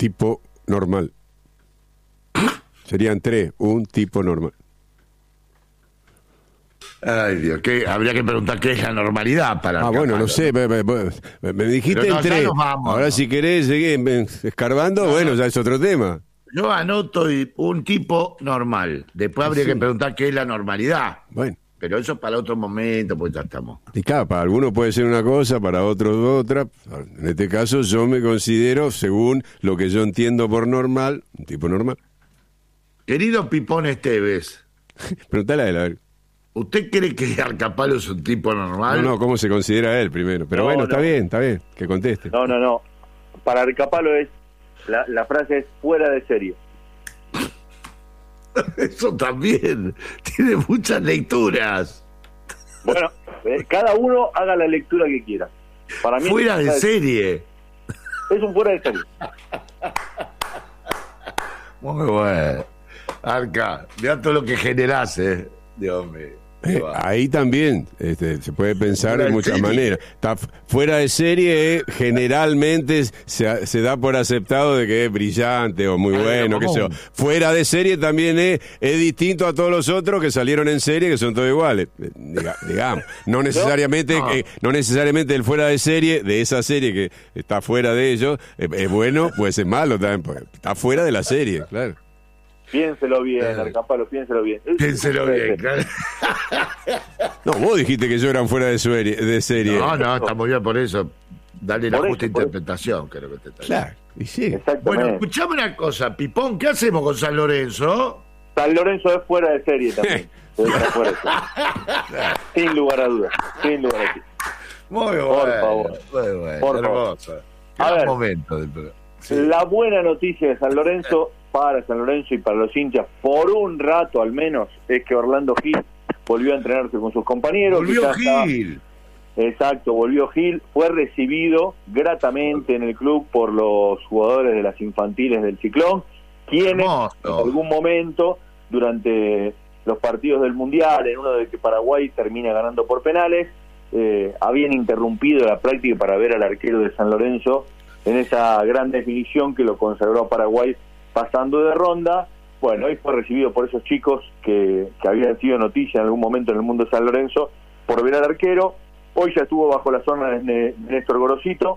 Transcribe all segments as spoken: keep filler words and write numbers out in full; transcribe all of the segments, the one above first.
tipo normal. Serían tres, un tipo normal. Ay, Dios, ¿qué? Habría que preguntar qué es la normalidad para... Ah, bueno, no sé, me, me, me, me dijiste no, en tres. Vamos, ahora no. Si querés seguir escarbando, no, bueno, no. Ya es otro tema. Yo anoto un tipo normal. Después habría sí. que preguntar qué es la normalidad. Bueno. Pero eso para otro momento, pues ya estamos. Y claro, para algunos puede ser una cosa, para otros otra. En este caso yo me considero, según lo que yo entiendo por normal, un tipo normal. Querido Pipón Esteves. Preguntale a él, a ver. ¿Usted cree que Arcapalo es un tipo normal? No, no, ¿cómo se considera él primero? Pero no, bueno, no. está bien, está bien, que conteste. No, no, no. Para Arcapalo es, la, la frase es fuera de serie. Eso también tiene muchas lecturas. Bueno, eh, cada uno haga la lectura que quiera. Para mí fuera es de serie. Es un fuera de serie. Muy bueno. Arca, vea todo lo que generás, eh. Dios mío. Eh, ahí también este, se puede pensar de muchas maneras. Está fuera de serie, eh, generalmente se, se da por aceptado de que es brillante o muy bueno, que sea. Fuera de serie también es, es distinto a todos los otros que salieron en serie, que son todos iguales. Diga, digamos, no necesariamente, no. Eh, no necesariamente el fuera de serie de esa serie que está fuera de ellos es, es bueno, puede ser malo también, porque está fuera de la serie, claro. Piénselo bien, Arcapalo, piénselo bien. Piénselo bien, claro. No, vos dijiste que yo eran fuera de serie. De serie. No, no, está muy bien por eso. Dale la por justa eso, interpretación, creo que te está Claro, y sí. Bueno, escuchame una cosa, Pipón, ¿qué hacemos con San Lorenzo? San Lorenzo es fuera de serie también. fuera de serie. Sin lugar a dudas, sin lugar a dudas. Muy bueno. Por favor. Muy bueno, por hermoso. Favor. A ver, momento del programa. Sí. La buena noticia de San Lorenzo, para San Lorenzo y para los hinchas, por un rato al menos, es que Orlando Gil volvió a entrenarse con sus compañeros. Volvió Gil. Estaba, exacto, volvió Gil. Fue recibido gratamente en el club por los jugadores de las infantiles del Ciclón, quienes Hermoso. en algún momento, durante los partidos del Mundial, en uno de que Paraguay termina ganando por penales, eh, habían interrumpido la práctica para ver al arquero de San Lorenzo en esa gran definición que lo consagró a Paraguay pasando de ronda. Bueno, hoy fue recibido por esos chicos que, que habían sido noticia en algún momento en el mundo de San Lorenzo por ver al arquero. Hoy ya estuvo bajo la zona de Néstor Gorosito.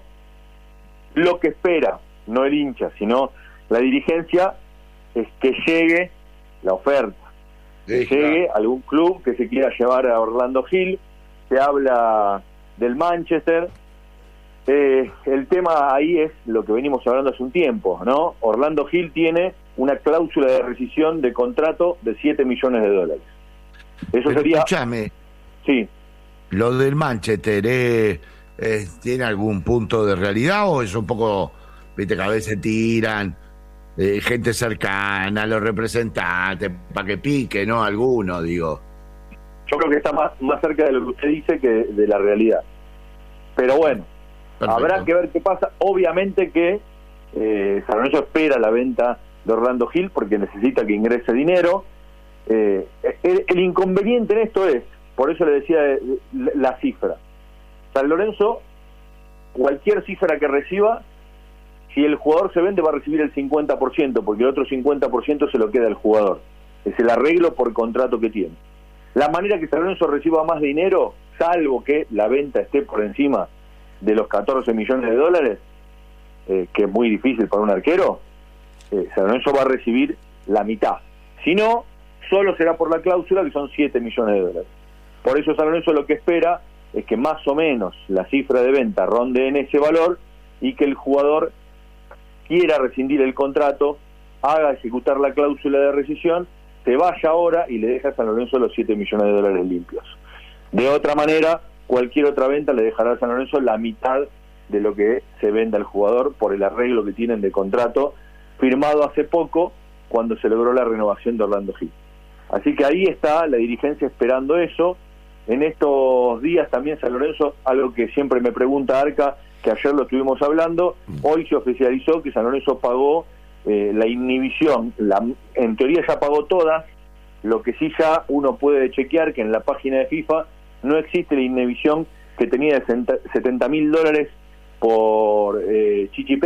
Lo que espera, no el hincha, sino la dirigencia, es que llegue la oferta, que sí, llegue claro. algún club que se quiera llevar a Orlando Gil. Se habla del Manchester. Eh, el tema ahí es lo que venimos hablando hace un tiempo, ¿no? Orlando Gil tiene una cláusula de rescisión de contrato de siete millones de dólares. Eso Pero sería... Escúchame. Sí. ¿Lo del Manchester eh, eh, tiene algún punto de realidad o es un poco, viste, que a veces tiran eh, gente cercana, los representantes, para que pique, ¿no? Alguno, digo. Yo creo que está más, más cerca de lo que usted dice que de la realidad. Pero bueno. Perfecto. Habrá que ver qué pasa. Obviamente que eh, San Lorenzo espera la venta de Orlando Gil porque necesita que ingrese dinero. Eh, el, el inconveniente en esto es, por eso le decía eh, la, la cifra. San Lorenzo, cualquier cifra que reciba, si el jugador se vende va a recibir el cincuenta por ciento porque el otro cincuenta por ciento se lo queda el jugador. Es el arreglo por contrato que tiene. La manera que San Lorenzo reciba más dinero, salvo que la venta esté por encima de los catorce millones de dólares, eh, que es muy difícil para un arquero, eh, San Lorenzo va a recibir la mitad. Si no, solo será por la cláusula, que son siete millones de dólares. Por eso San Lorenzo lo que espera es que más o menos la cifra de venta ronde en ese valor y que el jugador quiera rescindir el contrato, haga ejecutar la cláusula de rescisión, se vaya ahora y le deja a San Lorenzo los siete millones de dólares limpios. De otra manera, cualquier otra venta le dejará a San Lorenzo la mitad de lo que se venda al jugador por el arreglo que tienen de contrato firmado hace poco cuando se logró la renovación de Orlando Gil. Así que ahí está la dirigencia esperando eso. En estos días también San Lorenzo, algo que siempre me pregunta Arca, que ayer lo estuvimos hablando, hoy se oficializó que San Lorenzo pagó eh, la inhibición, la, en teoría ya pagó todas, lo que sí ya uno puede chequear que en la página de FIFA no existe la inhibición que tenía de setenta mil dólares por eh, Chichi